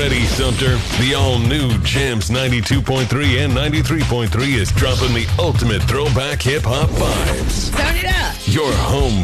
ready, Sumter. The all-new Jams 92.3 and 93.3 is dropping the ultimate throwback hip-hop vibes. Turn it up. Your home